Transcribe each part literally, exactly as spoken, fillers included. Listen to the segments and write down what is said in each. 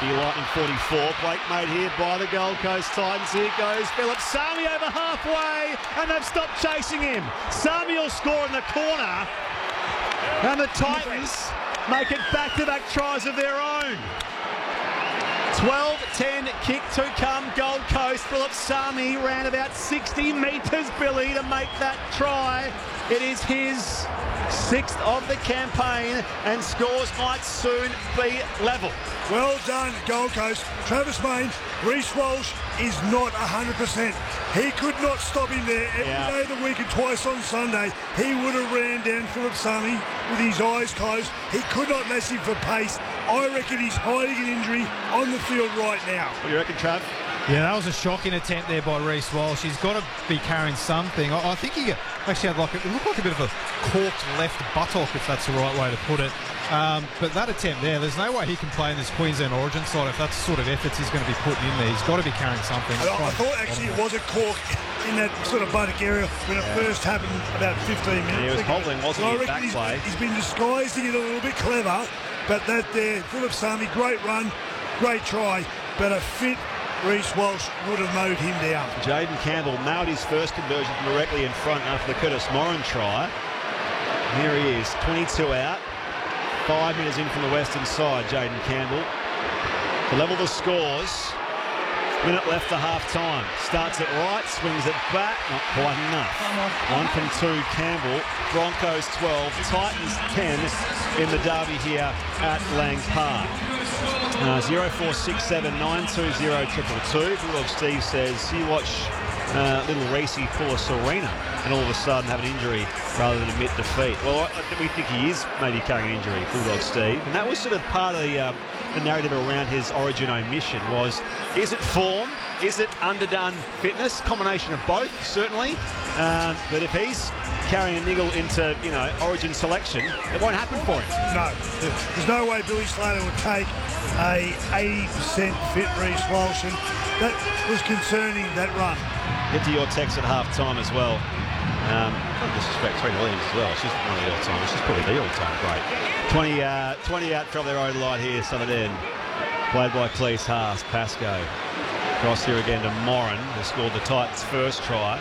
fifty, Lightning forty-four. Break made here by the Gold Coast Titans. Here goes Philip Sami over halfway, and they've stopped chasing him. Sami will score in the corner, and the Titans make it back-to-back tries of their own. twelve ten kick to come, Gold Coast. Philip Sami ran about sixty metres, Billy, to make that try. It is his sixth of the campaign, and scores might soon be level. Well done, Gold Coast. Travis Main, Reece Walsh is not one hundred percent. He could not stop him there every yeah. day of the week and twice on Sunday. He would have ran down Philip Sami with his eyes closed. He could not match him for pace. I reckon he's hiding an injury on the field right now. What do you reckon, Trav? Yeah, that was a shocking attempt there by Reece Walsh. He's got to be carrying something. I, I think he actually had like a, it looked like a bit of a corked left buttock, if that's the right way to put it. Um, but that attempt there, there's no way he can play in this Queensland Origin side if that's the sort of efforts he's going to be putting in there. He's got to be carrying something. I, I thought actually it was a cork in that sort of buttock area when it yeah. first happened about fifteen minutes ago. He was hobbling, wasn't he, back he's, play? He's been disguising it a little bit clever, but that there, Philip Sami, great run, great try, but a fit Reece Walsh would have mowed him down. Jaden Campbell nailed his first conversion directly in front after the Curtis Moran try. Here he is, twenty-two out. Five metres in from the western side, Jaden Campbell. To level the scores. Minute left for half-time. Starts it right, swings it back. Not quite enough. One from two, Campbell. Broncos twelve, Titans ten in the derby here at Lang Park. Uh, zero four six seven nine two zero triple two. Bulldog Steve says, you watch uh, little Reece pull a Serena and all of a sudden have an injury rather than admit defeat. Well, I, we think he is maybe carrying an injury, Bulldog Steve. And that was sort of part of the, um, the narrative around his Origin omission was, is it form? Is it underdone fitness? Combination of both, certainly. Um, but if he's carrying a niggle into, you know, Origin selection, it won't happen for him. No. There's no way Billy Slater would take a eighty percent fit Reece Walsh, and that was concerning, that run. Get to your text at half-time as well. Um, I disrespect Serena Williams as well. She's one of the all-timers. She's probably the all-time great. twenty, uh, twenty out from their own light here, Southern End. Played by Cleese Haas, Pascoe. Cross here again to Moran, who scored the Titans' first try.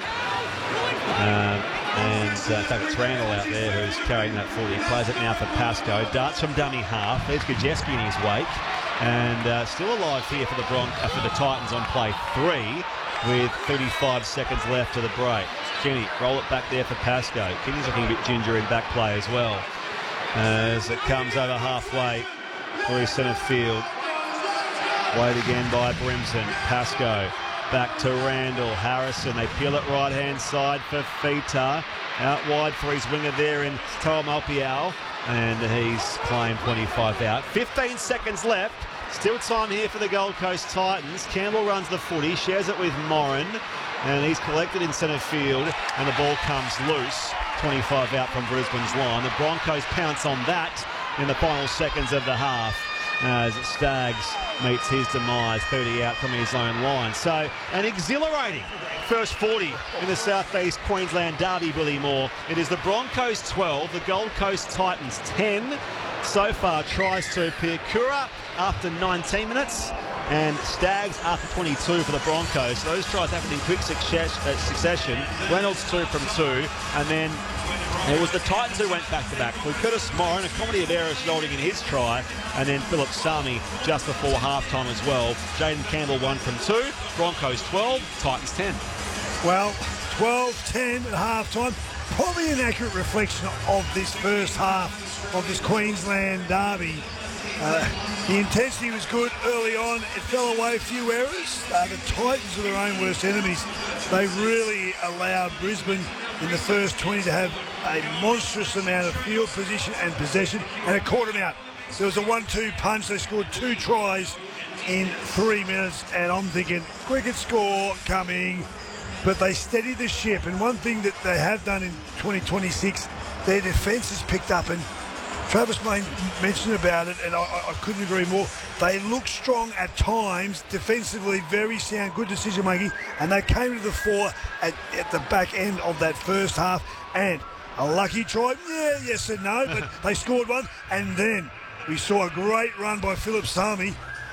Um, and uh, in fact, it's Randall out there who's carrying that forward. He plays it now for Pascoe. Darts from dummy half. There's Gajewski in his wake. And uh, still alive here for the Bron uh, for the Titans on play three, with thirty-five seconds left to the break. Kenny, roll it back there for Pascoe. Kenny's looking a bit ginger in back play as well, as it comes over halfway for his centre field. Played again by Brimson. Pascoe back to Randall. Harrison, they peel it right-hand side for Fita. Out wide for his winger there in Tom Alpial. And he's claimed twenty-five out. fifteen seconds left. Still time here for the Gold Coast Titans. Campbell runs the footy, shares it with Moran, and he's collected in centre field, and the ball comes loose. twenty-five out from Brisbane's line. The Broncos pounce on that in the final seconds of the half, as Staggs meets his demise, thirty out from his own line. So an exhilarating first forty in the South East Queensland Derby, Billy Moore. It is the Broncos twelve, the Gold Coast Titans ten. So far tries to Piakura after nineteen minutes, and Staggs after twenty-two for the Broncos. So those tries happened in quick succession. Reynolds two from two, and then it was the Titans who went back-to-back with Curtis Moran, a comedy of errors resulting in his try, and then Philip Sami just before half-time as well. Jaden Campbell one from two, Broncos twelve, Titans ten. Well, twelve ten at half-time. Probably an accurate reflection of this first half of this Queensland derby. Uh, the intensity was good early on. It fell away, a few errors. Uh, the Titans are their own worst enemies. They really allowed Brisbane in the first twenty to have a monstrous amount of field position and possession, and it caught them out. There was a one two punch. They scored two tries in three minutes, and I'm thinking, cricket score coming. But they steadied the ship, and one thing that they have done in twenty twenty-six, their defence has picked up, and Travis Main mentioned about it, and I, I couldn't agree more. They look strong at times, defensively very sound, good decision making, and they came to the fore at, at the back end of that first half, and a lucky try, yeah, yes and no, but they scored one, and then we saw a great run by Philip Sami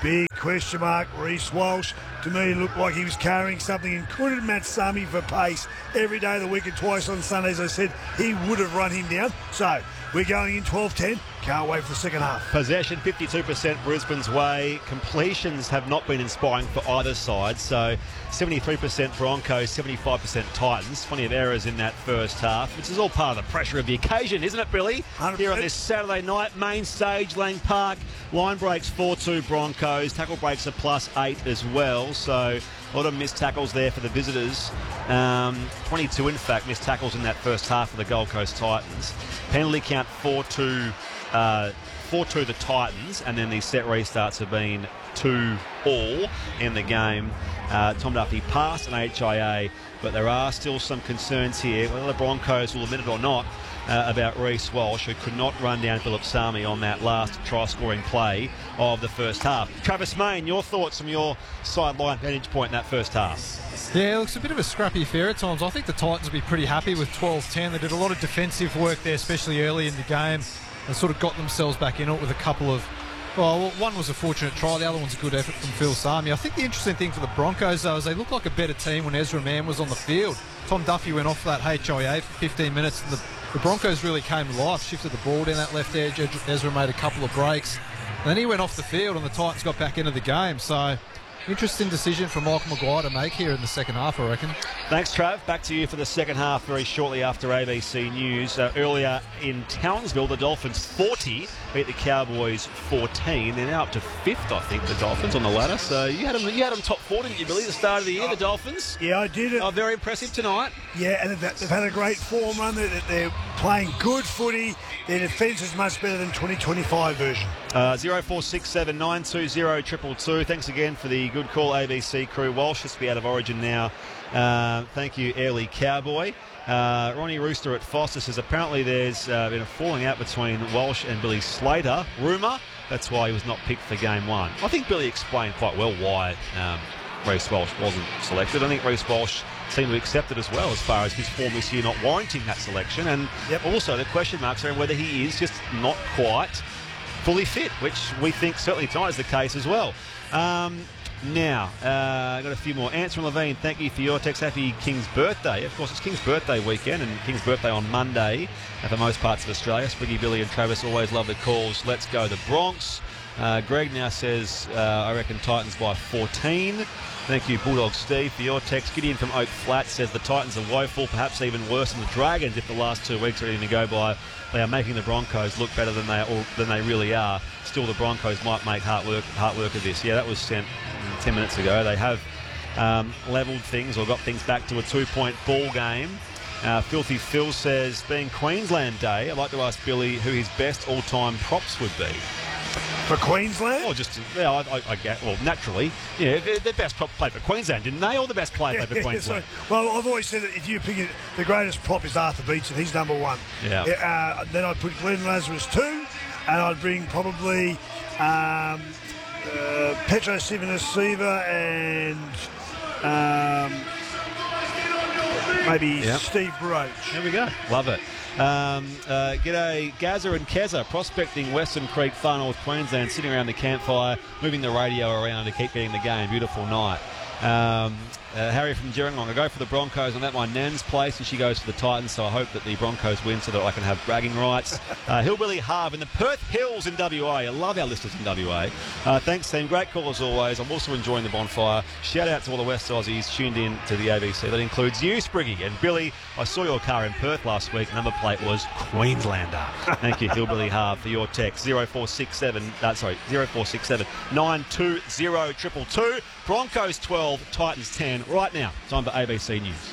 big question mark. Reece Walsh, to me, looked like he was carrying something. And couldn't Matt Sami for pace every day of the week and twice on Sundays. I said he would have run him down. So we're going in twelve ten. Can't wait for the second half. Possession fifty-two percent Brisbane's way. Completions have not been inspiring for either side. So seventy-three percent Broncos, seventy-five percent Titans. Plenty of errors in that first half, which is all part of the pressure of the occasion, isn't it, Billy? one hundred percent. Here on this Saturday night, main stage, Lang Park. Line breaks four two Broncos. Tackle breaks a plus eight as well. So a lot of missed tackles there for the visitors. Um, twenty-two, in fact, missed tackles in that first half for the Gold Coast Titans. Penalty count four two. Uh, four two the Titans, and then the set restarts have been two all in the game. Uh, Tom Duffy passed an H I A, but there are still some concerns here, whether the Broncos will admit it or not, uh, about Reece Walsh, who could not run down Phillip Sami on that last try-scoring play of the first half. Travis Main, your thoughts from your sideline vantage point in that first half? Yeah, it looks a bit of a scrappy affair at times. I think the Titans will be pretty happy with twelve ten. They did a lot of defensive work there, especially early in the game. They sort of got themselves back in it with a couple of... Well, one was a fortunate try. The other one's a good effort from Phil Sami. I think the interesting thing for the Broncos, though, is they looked like a better team when Ezra Mann was on the field. Tom Duffy went off for that H I A for fifteen minutes, and the, the Broncos really came to life, shifted the ball down that left edge. Ezra made a couple of breaks. And then he went off the field, and the Titans got back into the game. So... interesting decision for Michael Maguire to make here in the second half, I reckon. Thanks, Trav. Back to you for the second half very shortly after A B C News. Uh, earlier in Townsville, the Dolphins forty beat the Cowboys fourteen. They're now up to fifth, I think, the Dolphins on the ladder. So you had them, you had them top four, didn't you, Billy, at the start of the year, the Dolphins? Yeah, I did it. Oh, very impressive tonight. Yeah, and they've, they've had a great form run. They're, they're playing good footy. Their defence is much better than twenty twenty-five version. Uh, zero four six seven nine two zero two two two. Thanks again for the good call, A B C crew. Walsh has to be out of Origin now. Uh, thank you, Airlie Cowboy. Uh, Ronnie Rooster at Foster says apparently there's uh, been a falling out between Walsh and Billy Slater. Rumour, that's why he was not picked for game one. I think Billy explained quite well why um, Reece Walsh wasn't selected. I think Reece Walsh seemed to accept it as well, as far as his form this year not warranting that selection. And yep. also the question marks around whether he is just not quite fully fit, which we think certainly tonight is the case as well. Um, now, uh, I've got a few more. Answer Levine, thank you for your text. Happy King's birthday. Of course, it's King's birthday weekend, and King's birthday on Monday for most parts of Australia. Spriggy, Billy and Travis always love the calls. Let's go the Bronx. Uh, Greg now says, uh, I reckon Titans by fourteen. Thank you, Bulldog Steve, for your text. Gideon from Oak Flat says the Titans are woeful, perhaps even worse than the Dragons if the last two weeks are anything to go by. They are making the Broncos look better than they or, than they really are. Still, the Broncos might make hard work, hard work of this. Yeah, that was sent ten minutes ago. They have um, levelled things or got things back to a two-point ball game. Uh, Filthy Phil says, being Queensland Day, I'd like to ask Billy who his best all-time props would be. For Queensland? Or just, yeah, I, I, I get, well, naturally, yeah, the best prop played for Queensland, didn't they? Or the best player yeah, played for Queensland? So, well, I've always said that if you pick it, the greatest prop is Arthur Beetson. He's number one. Yeah. Uh, then I'd put Glenn Lazarus two, and I'd bring probably um, uh, Petro Sivanasiva and um, maybe yep. Steve Roach. There we go. Love it. Um, uh, g'day, Gaza and Keza, prospecting Western Creek, far north Queensland, sitting around the campfire, moving the radio around to keep getting the game. Beautiful night. Um, uh, Harry from Gerringong, I go for the Broncos. I'm at my nan's place and she goes for the Titans, so I hope that the Broncos win so that I can have bragging rights. Uh, Hillbilly Harv in the Perth Hills in W A. I love our listeners in W A. Uh, thanks, team. Great call as always. I'm also enjoying the bonfire. Shout out to all the West Aussies tuned in to the A B C. That includes you, Spriggy. And Billy, I saw your car in Perth last week. Number plate was Queenslander. Thank you, Hillbilly Harv, for your text. zero four six seven, uh, sorry, zero four six seven nine two zero two two two. Broncos twelve, Titans ten. Right now, time for A B C News.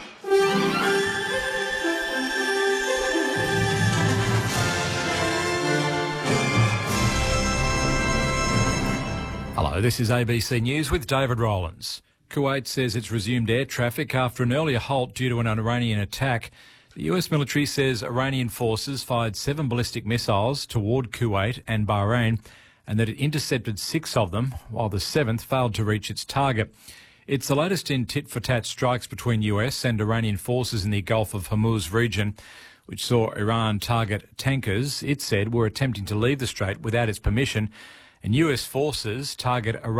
Hello, this is A B C News with David Rowlands. Kuwait says it's resumed air traffic after an earlier halt due to an Iranian attack. The U S military says Iranian forces fired seven ballistic missiles toward Kuwait and Bahrain and that it intercepted six of them, while the seventh failed to reach its target. It's the latest in tit-for-tat strikes between U S and Iranian forces in the Gulf of Hormuz region, which saw Iran target tankers it said were attempting to leave the strait without its permission And U S forces target Iran